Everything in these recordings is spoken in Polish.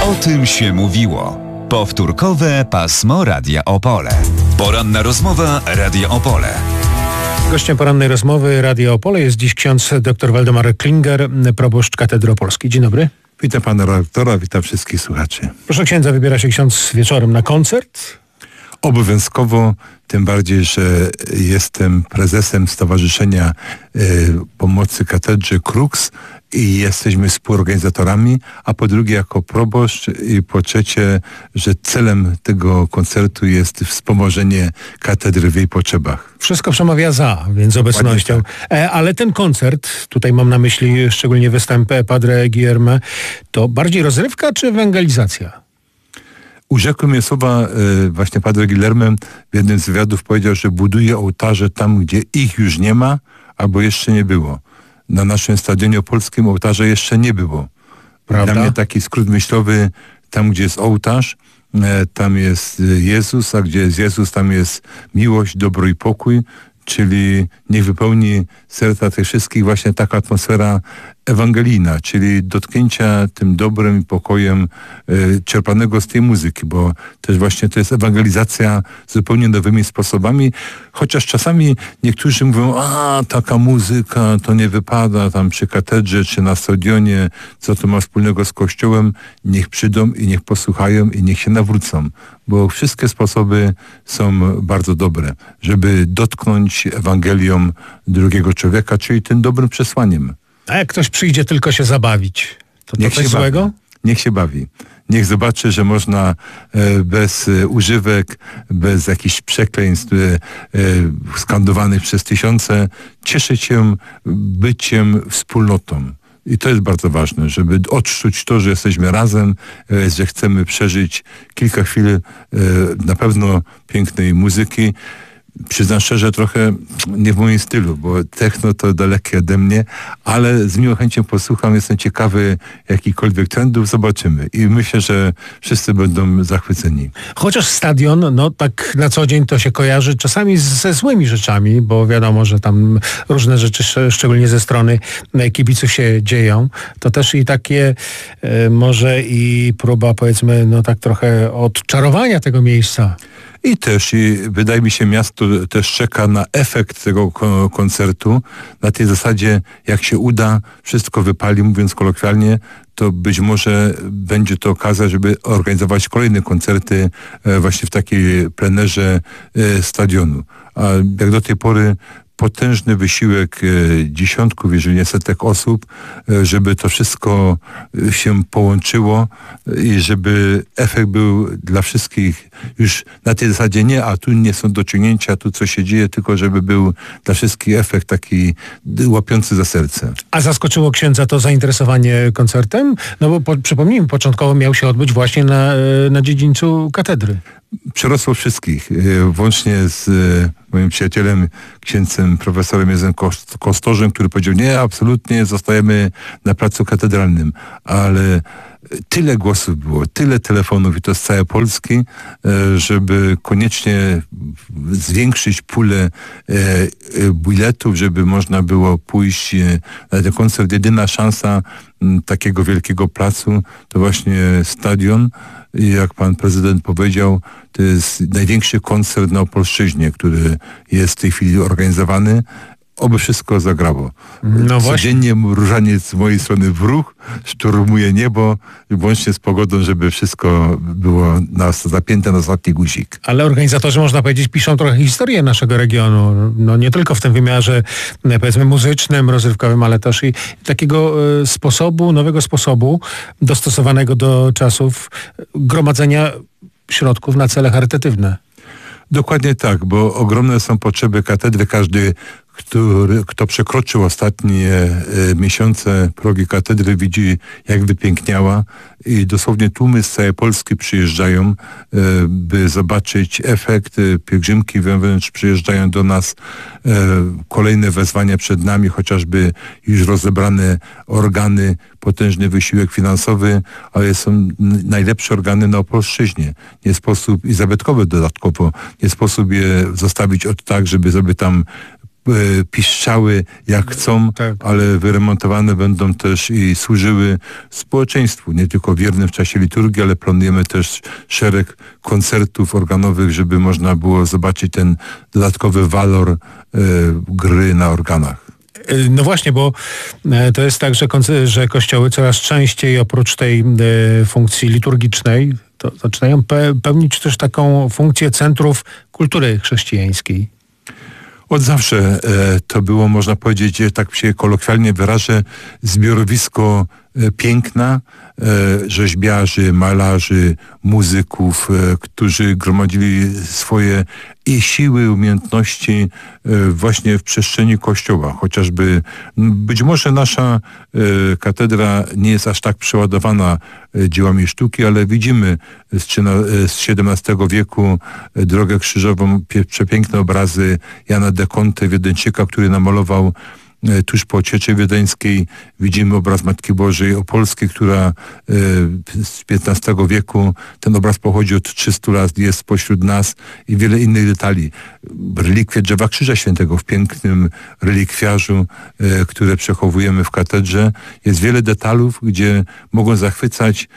O tym się mówiło. Powtórkowe pasmo Radia Opole. Poranna rozmowa Radia Opole. Gościem porannej rozmowy Radia Opole jest dziś ksiądz dr Waldemar Klinger, proboszcz Katedry Opolskiej. Dzień dobry. Witam pana redaktora, witam wszystkich słuchaczy. Proszę księdza, wybiera się ksiądz wieczorem na koncert? Obowiązkowo, tym bardziej, że jestem prezesem Stowarzyszenia Pomocy Katedrze Crux i jesteśmy współorganizatorami, a po drugie jako proboszcz i po trzecie, że celem tego koncertu jest wspomożenie katedry w jej potrzebach. Wszystko przemawia za, więc obecnością. Tak. Ale ten koncert, tutaj mam na myśli szczególnie występ Padre Guillerme, to bardziej rozrywka czy ewangelizacja? Urzekły mnie słowa właśnie Padre Guillerme w jednym z wywiadów powiedział, że buduje ołtarze tam, gdzie ich już nie ma, albo jeszcze nie było. Na naszym stadionie opolskim ołtarza jeszcze nie było. Prawda? Dla mnie taki skrót myślowy, tam gdzie jest ołtarz, tam jest Jezus, a gdzie jest Jezus, tam jest miłość, dobro i pokój, czyli niech wypełni serca tych wszystkich właśnie taka atmosfera ewangelijna, czyli dotknięcia tym dobrem i pokojem czerpanego z tej muzyki, bo też właśnie to jest ewangelizacja zupełnie nowymi sposobami, chociaż czasami niektórzy mówią, taka muzyka to nie wypada tam przy katedrze czy na stadionie, co to ma wspólnego z Kościołem, niech przyjdą i niech posłuchają i niech się nawrócą, bo wszystkie sposoby są bardzo dobre, żeby dotknąć Ewangelią drugiego człowieka, czyli tym dobrym przesłaniem. A jak ktoś przyjdzie tylko się zabawić, to niech coś złego? Niech się bawi. Niech zobaczy, że można bez używek, bez jakichś przekleństw skandowanych przez tysiące cieszyć się byciem wspólnotą. I to jest bardzo ważne, żeby odczuć to, że jesteśmy razem, że chcemy przeżyć kilka chwil na pewno pięknej muzyki. Przyznam szczerze, trochę nie w moim stylu, bo techno to dalekie ode mnie, ale z miłą chęcią posłucham, jestem ciekawy jakichkolwiek trendów, zobaczymy. I myślę, że wszyscy będą zachwyceni. Chociaż stadion, tak na co dzień to się kojarzy czasami ze złymi rzeczami, bo wiadomo, że tam różne rzeczy, szczególnie ze strony kibiców się dzieją. To też i takie może i próba, powiedzmy, tak trochę odczarowania tego miejsca. I wydaje mi się, miasto też czeka na efekt tego koncertu. Na tej zasadzie, jak się uda, wszystko wypali, mówiąc kolokwialnie, to być może będzie to okazja, żeby organizować kolejne koncerty właśnie w takiej plenerze stadionu. A jak do tej pory potężny wysiłek dziesiątków, jeżeli nie setek osób, żeby to wszystko się połączyło i żeby efekt był dla wszystkich już na tej zasadzie nie, a tu nie są dociągnięcia, tu co się dzieje, tylko żeby był dla wszystkich efekt taki łapiący za serce. A zaskoczyło księdza to zainteresowanie koncertem? Bo przypomnijmy, początkowo miał się odbyć właśnie na dziedzińcu katedry. Przerosło wszystkich, włącznie z moim przyjacielem, księdzem profesorem Jerzym Kostorzem, który powiedział, nie, absolutnie zostajemy na placu katedralnym, ale tyle głosów było, tyle telefonów i to z całej Polski, żeby koniecznie zwiększyć pulę biletów, żeby można było pójść na ten koncert. Jedyna szansa takiego wielkiego placu to właśnie stadion. I jak pan prezydent powiedział, to jest największy koncert na Opolszczyźnie, który jest w tej chwili organizowany. Oby wszystko zagrało. Codziennie różaniec z mojej strony w ruch, szturmuje niebo, włącznie z pogodą, żeby wszystko było zapięte na ostatni guzik. Ale organizatorzy, można powiedzieć, piszą trochę historię naszego regionu. Nie tylko w tym wymiarze, powiedzmy, muzycznym, rozrywkowym, ale też i takiego nowego sposobu dostosowanego do czasów gromadzenia środków na cele charytatywne. Dokładnie tak, bo ogromne są potrzeby katedry. Każdy, kto przekroczył ostatnie miesiące progi katedry, widzi, jak wypiękniała i dosłownie tłumy z całej Polski przyjeżdżają, by zobaczyć efekt. Pielgrzymki wewnątrz przyjeżdżają do nas. Kolejne wezwania przed nami, chociażby już rozebrane organy, potężny wysiłek finansowy, ale są najlepsze organy na Opolszczyźnie. Nie sposób, i zabytkowe dodatkowo, nie sposób je zostawić tak, żeby sobie tam piszczały jak chcą, ale wyremontowane będą też i służyły społeczeństwu, nie tylko wiernym w czasie liturgii, ale planujemy też szereg koncertów organowych, żeby można było zobaczyć ten dodatkowy walor gry na organach. No właśnie, bo to jest tak, że kościoły coraz częściej oprócz tej funkcji liturgicznej to zaczynają pełnić też taką funkcję centrów kultury chrześcijańskiej. Od zawsze to było, można powiedzieć, tak się kolokwialnie wyrażę, zbiorowisko piękna, rzeźbiarzy, malarzy, muzyków, którzy gromadzili swoje i siły, umiejętności właśnie w przestrzeni Kościoła. Chociażby być może nasza katedra nie jest aż tak przeładowana dziełami sztuki, ale widzimy z XVII wieku Drogę Krzyżową, przepiękne obrazy Jana de Conte, Wiedeńczyka, który namalował tuż po Cieczy Wiedeńskiej. Widzimy obraz Matki Bożej Opolskiej, która z XV wieku, ten obraz pochodzi od 300 lat, jest pośród nas i wiele innych detali. Relikwie drzewa Krzyża Świętego w pięknym relikwiarzu, które przechowujemy w katedrze. Jest wiele detalów, gdzie mogą zachwycać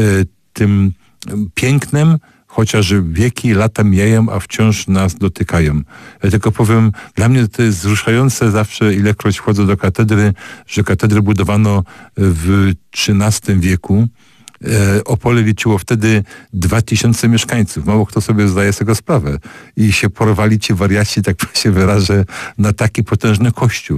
tym pięknem, chociaż wieki, lata mijają, a wciąż nas dotykają. Ja tylko powiem, dla mnie to jest wzruszające zawsze, ilekroć wchodzę do katedry, że katedrę budowano w XIII wieku. Opole liczyło wtedy 2000 mieszkańców. Mało kto sobie zdaje z tego sprawę. I się porwali ci wariaci, tak się wyrażę, na taki potężny kościół.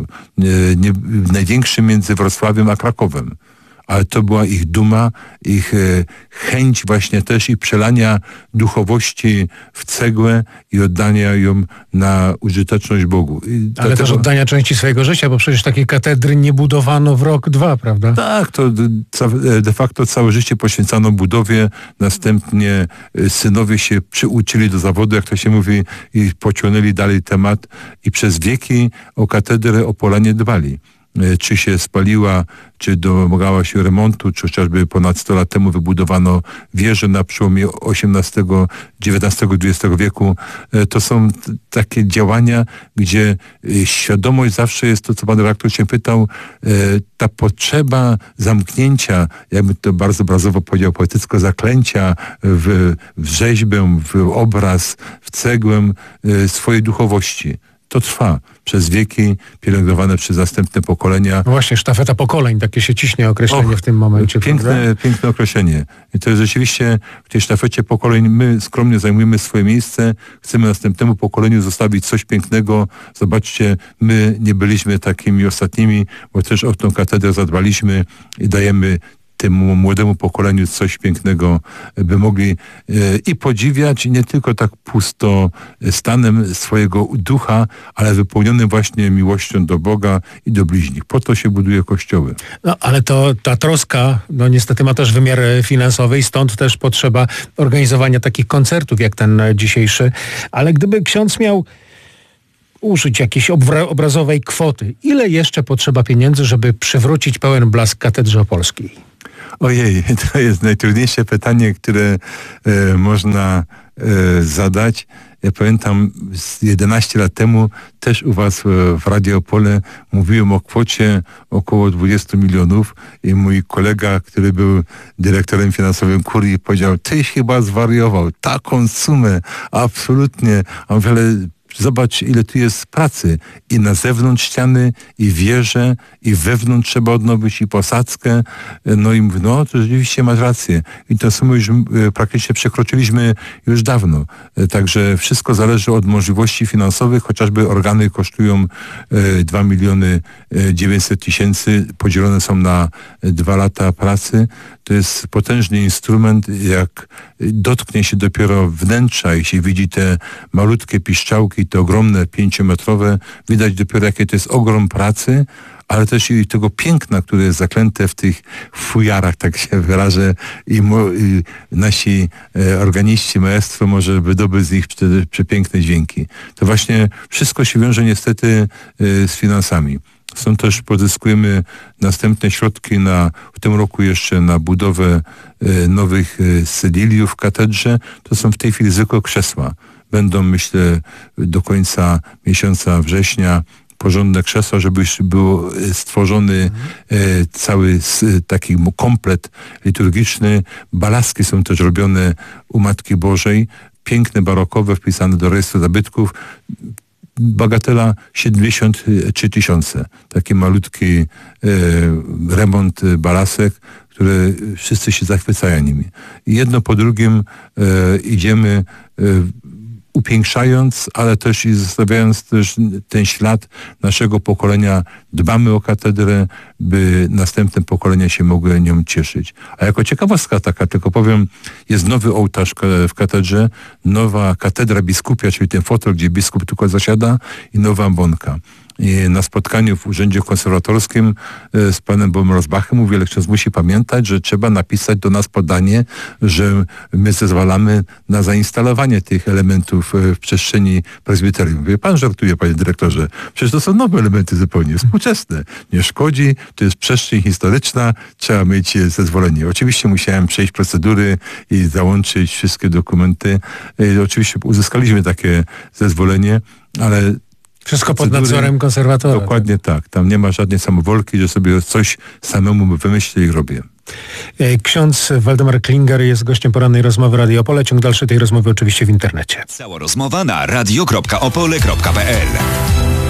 Największy między Wrocławiem a Krakowem. Ale to była ich duma, ich chęć właśnie też i przelania duchowości w cegłę i oddania ją na użyteczność Bogu. Ale też oddania części swojego życia, bo przecież takiej katedry nie budowano w rok, dwa, prawda? Tak, to de facto całe życie poświęcano budowie, następnie synowie się przyuczyli do zawodu, jak to się mówi, i pociągnęli dalej temat i przez wieki o katedrę Opolanie dbali. Czy się spaliła, czy domagała się remontu, czy chociażby ponad 100 lat temu wybudowano wieżę na przełomie XVIII, XIX, XX wieku. To są takie działania, gdzie świadomość zawsze jest to, co pan redaktor się pytał, ta potrzeba zamknięcia, jakby to bardzo obrazowo powiedział, poetycko, zaklęcia w rzeźbę, w obraz, w cegłę swojej duchowości. To trwa przez wieki, pielęgnowane przez następne pokolenia. No właśnie, sztafeta pokoleń, takie się ciśnie określenie w tym momencie. Piękne określenie. I to jest rzeczywiście w tej sztafecie pokoleń my skromnie zajmujemy swoje miejsce, chcemy następnemu pokoleniu zostawić coś pięknego. Zobaczcie, my nie byliśmy takimi ostatnimi, bo też o tą katedrę zadbaliśmy i dajemy temu młodemu pokoleniu coś pięknego, by mogli i podziwiać, i nie tylko tak pusto stanem swojego ducha, ale wypełnionym właśnie miłością do Boga i do bliźnich. Po to się buduje kościoły. No, ale ta troska, no niestety ma też wymiar finansowy i stąd też potrzeba organizowania takich koncertów, jak ten dzisiejszy. Ale gdyby ksiądz miał użyć jakiejś obrazowej kwoty, ile jeszcze potrzeba pieniędzy, żeby przywrócić pełen blask katedrze opolskiej? Ojej, to jest najtrudniejsze pytanie, które można zadać. Ja pamiętam 11 lat temu też u was w Radio Opole mówiłem o kwocie około 20 milionów i mój kolega, który był dyrektorem finansowym Kurii, powiedział, tyś chyba zwariował, taką sumę, absolutnie. A mówię, ale zobacz, ile tu jest pracy i na zewnątrz ściany, i wieże, i wewnątrz trzeba odnowić, i posadzkę. No i mówię, no to rzeczywiście masz rację. I tę sumę już praktycznie przekroczyliśmy już dawno. Także wszystko zależy od możliwości finansowych, chociażby organy kosztują 2 900 000, podzielone są na 2 lata pracy. To jest potężny instrument, jak dotknie się dopiero wnętrza i się widzi te malutkie piszczałki, te ogromne 5-metrowe, widać dopiero, jakie to jest ogrom pracy, ale też i tego piękna, które jest zaklęte w tych fujarach, tak się wyrażę, i nasi organiści, maestro może wydobyć z nich wtedy przepiękne dźwięki. To właśnie wszystko się wiąże niestety z finansami. Stąd też pozyskujemy następne środki w tym roku jeszcze na budowę nowych syliliów w katedrze. To są w tej chwili zwykłe krzesła. Będą, myślę, do końca miesiąca września porządne krzesła, żeby był stworzony cały taki komplet liturgiczny. Balaski są też robione u Matki Bożej, piękne, barokowe, wpisane do rejestru zabytków. Bagatela 73 000. Taki malutki remont balasek, które wszyscy się zachwycają nimi. I jedno po drugim idziemy upiększając, ale też i zostawiając też ten ślad naszego pokolenia. Dbamy o katedrę, by następne pokolenia się mogły nią cieszyć. A jako ciekawostka taka, tylko powiem, jest nowy ołtarz w katedrze, nowa katedra biskupia, czyli ten fotel, gdzie biskup tylko zasiada, i nowa ambonka. I na spotkaniu w Urzędzie Konserwatorskim z panem Rozbachem mówię, ale ksiądz musi pamiętać, że trzeba napisać do nas podanie, że my zezwalamy na zainstalowanie tych elementów w przestrzeni prezbiterium. Mówię, pan żartuje, panie dyrektorze, przecież to są nowe elementy zupełnie współczesne. Nie szkodzi, to jest przestrzeń historyczna, trzeba mieć zezwolenie. Oczywiście musiałem przejść procedury i załączyć wszystkie dokumenty. Oczywiście uzyskaliśmy takie zezwolenie, ale wszystko pod nadzorem konserwatora. Dokładnie tak. Tam nie ma żadnej samowolki, że sobie coś samemu wymyślę i robię. Ksiądz Waldemar Klinger jest gościem porannej rozmowy Radio Opole. Ciąg dalszy tej rozmowy oczywiście w internecie. Cała rozmowa na radio.opole.pl